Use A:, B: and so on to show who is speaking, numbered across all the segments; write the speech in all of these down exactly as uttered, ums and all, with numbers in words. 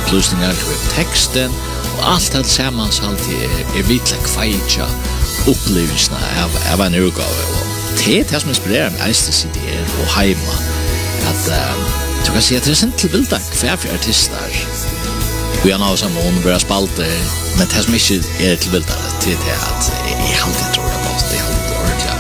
A: upplysningar til texten og allt det samans alltid er, er vitla kveitja upplevelsena av, av en urgave. Og det er det som inspirerer meg eistes ideer og heima at um, du kan si at det er sent til bilda hver for artister vi har nå sammen og börja spalte men det som ikke er til bilda til det at jeg alltid tror det er godt det er alltid ordentlig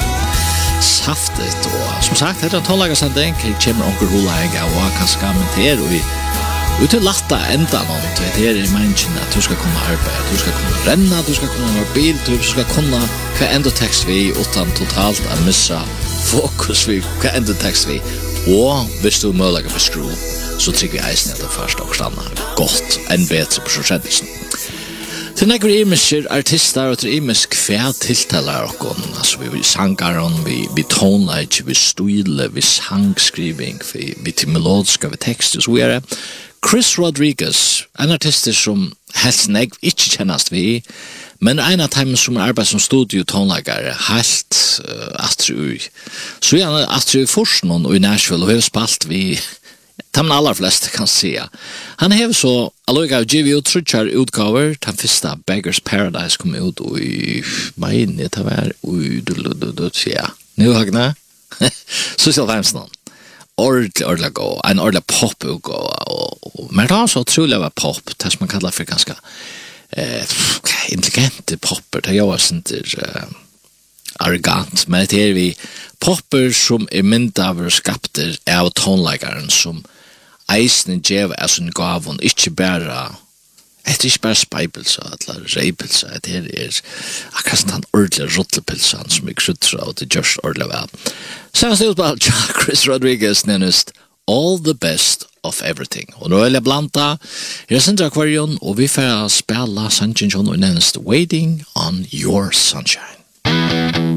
A: saftet og som sagt det er en tålagasending jeg kommer onker hulaheng og kanskje men det er og vi Og til latta enda noen til det er i menneskene at du skal kunne arbeide, du skal kunne renna, du skal kunne være bil, du skal kunne hva enda tekst vi utan totalt å missa fokus vi hva enda tekst vi. Og hvis du møller for skru, så trykker vi eisen at det først og stanna godt, enn bedre på prosjentelsen. Til nekker imiske artister og til imisk hva tiltaler okkur, altså vi sangaron, vi, vi tonelage, vi style, vi sangskriving, vi, vi til melodiska, vi tekst og så videre. Chris Rodriguez, en artist som helst negv ikke kjennast vi, men en av dem som arbeider som studio-tonleggere, helt uh, atru. Så er han atru i Forsnon og i Nashville, og har spalt vi, de aller fleste kan si. Han har så, alloga av G V O trutjar utgaver, den første Beggar's Paradise kom ut i main, det var ui, du, du, du, du, ja. Nu hagna, Social Times nån. Ordentlig, ordentlig gå, en ordentlig pop-utgå, og men det var så utrolig var pop, det som man kallar for ganske eh, intelligente popper, det gjør oss ikke eh, arrogant, men det er vi popper som er mynda av og skapter av tonleggeren som eisen djev er sånn gavon, ikke bare det er ikke bare speibelse eller reibelse, det er akkurat sånn den ordentlige rottlepilsen som jeg skjøtter og det gjørs ordentlig vel. Så jeg stod på Chris Rodriguez nærmest All the Best of Everything. Og nå er jeg blanda, jeg er Sindra Aquarion, og vi får spela Sunshine John og nærmest Waiting on Your Sunshine.